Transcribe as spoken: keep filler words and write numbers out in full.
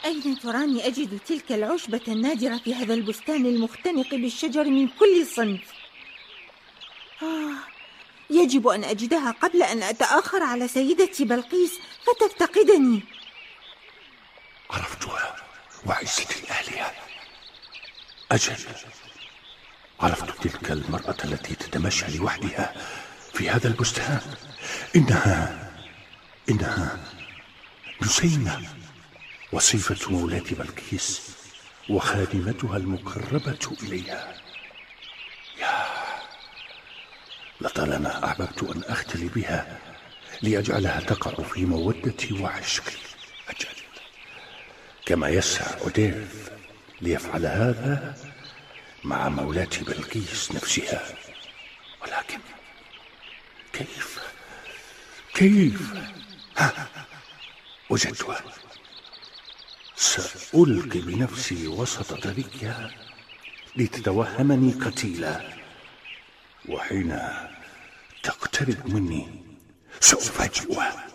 أين تراني أجد تلك العشبة النادرة في هذا البستان المختنق بالشجر من كل صنف؟ آه يجب أن أجدها قبل أن أتأخر على سيدتي بلقيس فتفتقدني. عرفتها وعزتي الآلهة. أجل، عرفت تلك المرأة التي تتمشى لوحدها في هذا البستان. إنها إنها نسيمة، وصيفة مولاتي بلقيس وخادمتها المقربة إليها. يا لطالما أحببت أن أختلي بها لأجعلها تقع في مودتي وعشقي. أجل، كما يسعى أوديث ليفعل هذا مع مولاتي بلقيس نفسها. ولكن كيف كيف ها، وجدتها. سألقي بنفسي وسط طريقها لتتوهمني قتيلا، وحين تقترب مني سأفاجئها.